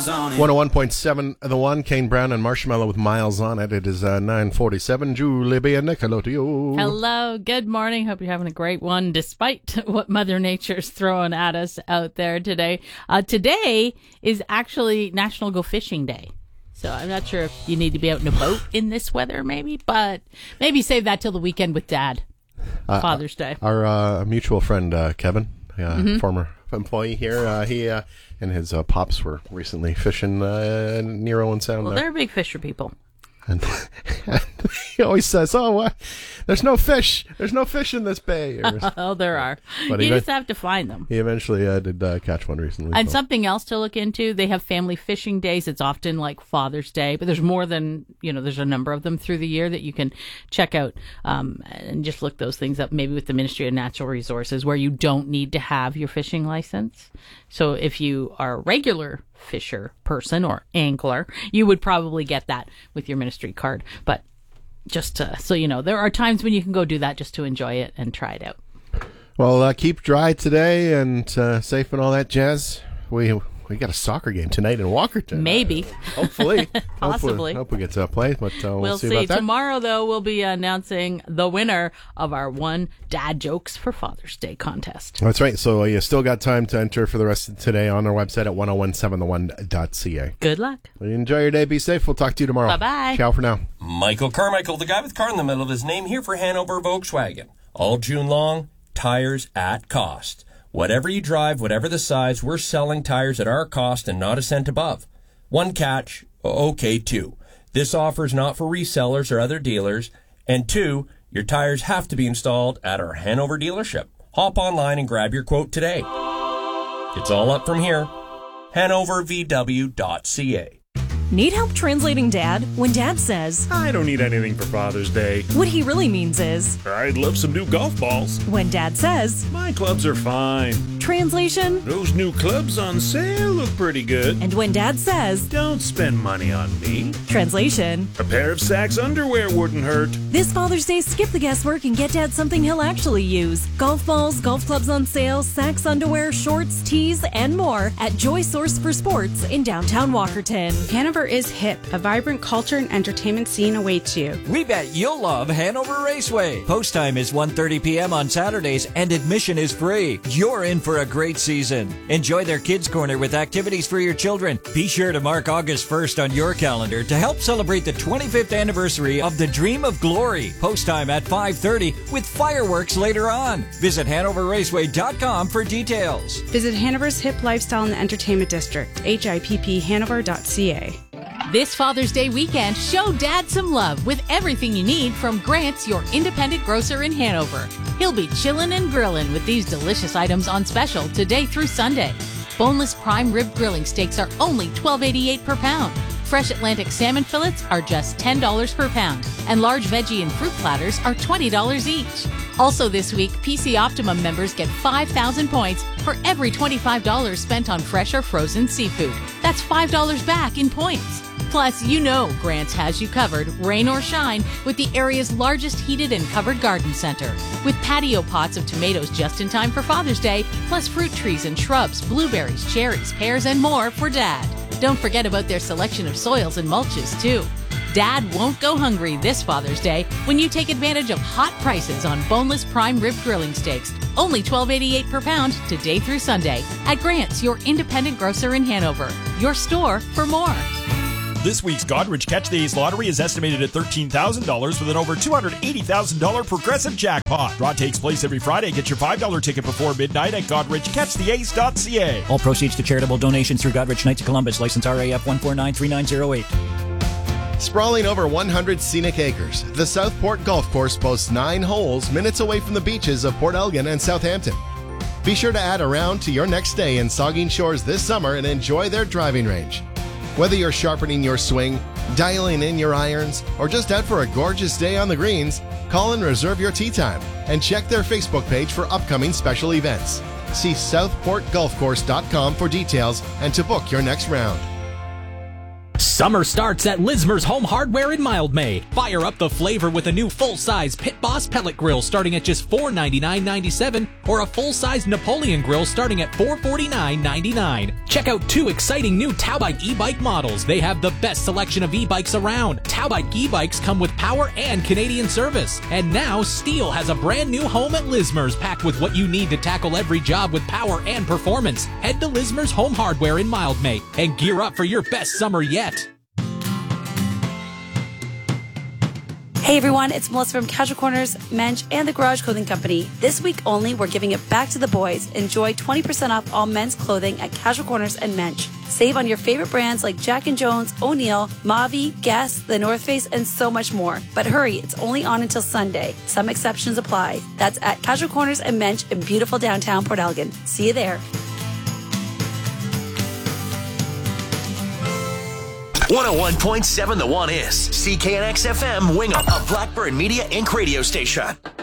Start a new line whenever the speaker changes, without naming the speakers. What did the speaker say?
miles on it.
101.7 The One, Kane Brown and Marshmallow with Miles on it. It is 9:47. Julie B. and Nick, hello to you.
Hello, good morning. Hope you're having a great one, despite what Mother Nature's throwing at us out there today. Today is actually National Go Fishing Day. So I'm not sure if you need to be out in a boat in this weather, maybe, but maybe save that till the weekend with Dad. Father's Day.
Our mutual friend, Kevin, former employee here, he and his pops were recently fishing near Owen Sound.
Well, they're big fisher people.
And he always says, there's no fish. There's no fish in this bay.
Oh, there are.
But
you just have to find them.
He eventually did catch one recently.
And something else to look into, they have family fishing days. It's often like Father's Day, but there's more than, there's a number of them through the year that you can check out and just look those things up, maybe with the Ministry of Natural Resources, where you don't need to have your fishing license. So if you are a regular fisher person or angler, you would probably get that with your ministry card. But just so you know, there are times when you can go do that just to enjoy it and try it out.
Well, keep dry today and safe and all that jazz. We got a soccer game tonight in Walkerton.
Maybe.
Hopefully.
Possibly.
Hope we get to play, but we'll see about that.
Tomorrow, though, we'll be announcing the winner of our One Dad Jokes for Father's Day contest.
That's right. So you still got time to enter for the rest of today on our website at 1017theone.ca.
Good luck.
Enjoy your day. Be safe. We'll talk to you tomorrow.
Bye-bye.
Ciao for now.
Michael Carmichael, the guy with car in the middle of his name, here for Hanover Volkswagen. All June long, tires at cost. Whatever you drive, whatever the size, we're selling tires at our cost and not a cent above. One catch, okay, two. This offer is not for resellers or other dealers. And two, your tires have to be installed at our Hanover dealership. Hop online and grab your quote today. It's all up from here. HanoverVW.ca.
Need help translating Dad? When Dad says,
I don't need anything for Father's Day.
What he really means is,
I'd love some new golf balls.
When Dad says,
My clubs are fine.
Translation,
Those new clubs on sale look pretty good.
and when Dad says,
Don't spend money on me.
Translation,
A pair of Saks underwear wouldn't hurt.
this Father's Day, skip the guesswork and get Dad something he'll actually use. Golf balls, golf clubs on sale, Saks underwear, shorts, tees, and more at Joy Source for Sports in downtown Walkerton.
Hanover is hip. A vibrant culture and entertainment scene awaits you.
We bet you'll love Hanover Raceway. Post time is 1:30 p.m. on Saturdays and admission is free. You're in for a great season. Enjoy their Kids Corner with activities for your children. Be sure to mark August 1st on your calendar to help celebrate the 25th anniversary of the Dream of Glory. Post time at 5:30 with fireworks later on. Visit HanoverRaceway.com for details.
Visit Hanover's Hip Lifestyle and Entertainment District, HIPPHanover.ca.
This Father's Day weekend, show Dad some love with everything you need from Grant's, your independent grocer in Hanover. He'll be chillin' and grillin' with these delicious items on special today through Sunday. Boneless prime rib grilling steaks are only $12.88 per pound. Fresh Atlantic salmon fillets are just $10 per pound. And large veggie and fruit platters are $20 each. Also this week, PC Optimum members get 5,000 points for every $25 spent on fresh or frozen seafood. That's $5 back in points. Plus, Grant's has you covered, rain or shine, with the area's largest heated and covered garden center. With patio pots of tomatoes just in time for Father's Day, plus fruit trees and shrubs, blueberries, cherries, pears, and more for Dad. Don't forget about their selection of soils and mulches, too. Dad won't go hungry this Father's Day when you take advantage of hot prices on boneless prime rib grilling steaks. Only $12.88 per pound today through Sunday at Grant's, your independent grocer in Hanover. Your store for more.
This week's Godrich Catch the Ace lottery is estimated at $13,000 with an over $280,000 progressive jackpot. Draw takes place every Friday. Get your $5 ticket before midnight at GodrichCatchTheAce.ca.
All proceeds to charitable donations through Godrich Knights of Columbus, license RAF 1493908.
Sprawling over 100 scenic acres, the Southport Golf Course boasts 9 holes minutes away from the beaches of Port Elgin and Southampton. Be sure to add a round to your next stay in Saugeen Shores this summer and enjoy their driving range. Whether you're sharpening your swing, dialing in your irons, or just out for a gorgeous day on the greens, call and reserve your tee time and check their Facebook page for upcoming special events. See southportgolfcourse.com for details and to book your next round.
Summer starts at Lismer's Home Hardware in Mildmay. Fire up the flavor with a new full-size Pit Boss pellet grill starting at just $499.97 or a full-size Napoleon grill starting at $449.99. Check out 2 exciting new Towbike e-bike models. They have the best selection of e-bikes around. Towbike e-bikes come with power and Canadian service. And now Steel has a brand new home at Lismer's packed with what you need to tackle every job with power and performance. Head to Lismer's Home Hardware in Mildmay and gear up for your best summer yet.
Hey everyone, it's Melissa from Casual Corners, Mensch, and the Garage Clothing Company. This week only, we're giving it back to the boys. Enjoy 20% off all men's clothing at Casual Corners and Mensch. Save on your favorite brands like Jack & Jones, O'Neill, Mavi, Guess, The North Face, and so much more. But hurry, it's only on until Sunday. Some exceptions apply. That's at Casual Corners and Mensch in beautiful downtown Port Elgin. See you there.
101.7 The One is CKNX FM Wingham, a Blackbird Media Inc. radio station.